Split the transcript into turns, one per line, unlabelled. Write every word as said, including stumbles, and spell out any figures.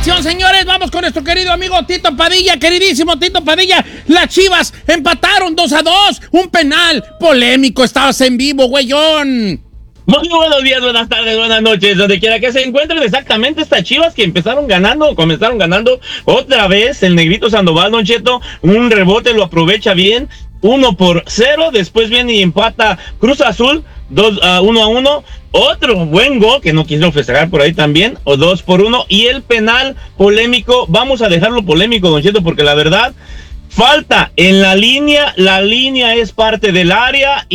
información, señores. Vamos con nuestro querido amigo Tito Padilla, queridísimo Tito Padilla. Las Chivas empataron dos a dos. Un penal polémico. Estabas en vivo, güeyón.
Muy buenos días, buenas tardes, buenas noches, donde quiera que se encuentren. Exactamente estas Chivas que empezaron ganando, comenzaron ganando otra vez el Negrito Sandoval, Don Cheto. Un rebote lo aprovecha bien, uno por cero. Después viene y empata Cruz Azul, dos, uh, uno a uno. Otro buen gol que no quiso festejar por ahí también, o dos por uno. Y el penal polémico, vamos a dejarlo polémico, Don Cheto, porque la verdad, falta en la línea, la línea es parte del área.